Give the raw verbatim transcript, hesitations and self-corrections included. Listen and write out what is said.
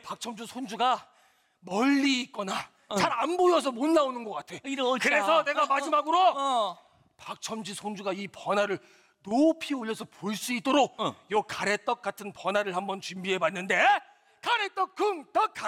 박첨주 손주가 멀리 있거나 잘 안 보여서 못 나오는 것 같아. 이럴 그래서 자. 내가 마지막으로 어. 박첨지 손주가 이 번화를 높이 올려서 볼 수 있도록 어. 요 가래떡 같은 번화를 한번 준비해봤는데, 가래떡 쿵떡